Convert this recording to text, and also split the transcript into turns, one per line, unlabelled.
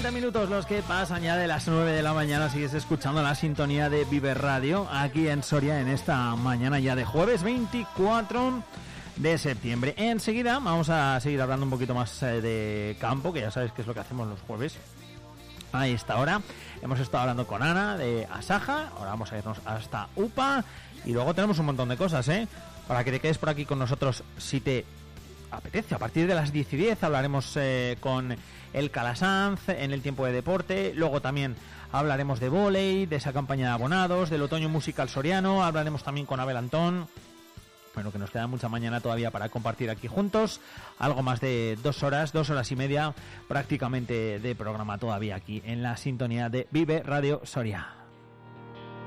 20 minutos los que pasan ya de las 9 de la mañana. Sigues escuchando la sintonía de Vive Radio aquí en Soria en esta mañana ya de jueves 24 de septiembre. Enseguida vamos a seguir hablando un poquito más de campo, que ya sabéis que es lo que hacemos los jueves a esta hora. Hemos estado hablando con Ana de Asaja, ahora vamos a irnos hasta UPA y luego tenemos un montón de cosas, para que te quedes por aquí con nosotros si te apetece. A partir de las 10:10 hablaremos con el Calasanz en el tiempo de deporte. Luego también hablaremos de vóley, de esa campaña de abonados, del otoño musical soriano. Hablaremos también con Abel Antón. Bueno, que nos queda mucha mañana todavía para compartir aquí juntos. Algo más de 2 horas y media prácticamente de programa todavía aquí en la sintonía de Vive Radio Soria.